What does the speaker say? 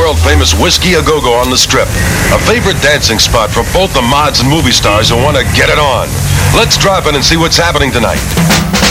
world-famous Whiskey A Go-Go on the Strip. A favorite dancing spot for both the mods and movie stars who want to get it on. Let's drop in and see what's happening tonight.